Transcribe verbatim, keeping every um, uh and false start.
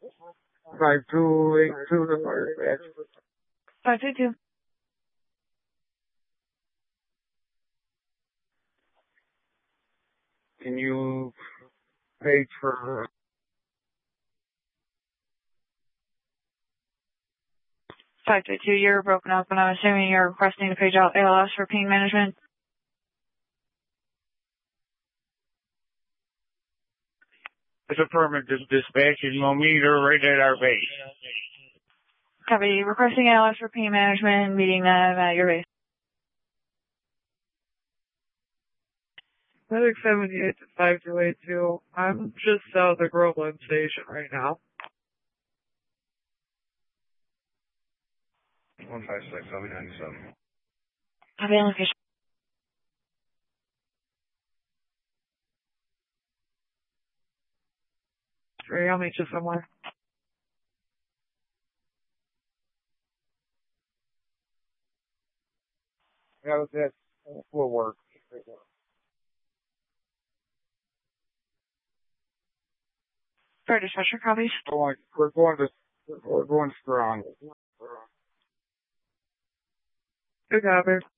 Five two eight two to fire. Five two two. Can you page for Five two two, you're broken up, and I'm assuming you're requesting to page out A L S for pain management. It's a permit dis- dispatching no meter right at our base. Copy. Requesting A L S for pain management, meeting them at your base. Medic seventy-eight to five two eight two. I'm just south of Groveland Station right now. one five six, I'll be ninety-seven. Copy on location. Sure, I'll meet you somewhere. Yeah, that will work. For dispatcher copies. Going, we're going to, we're going strong. Good copy.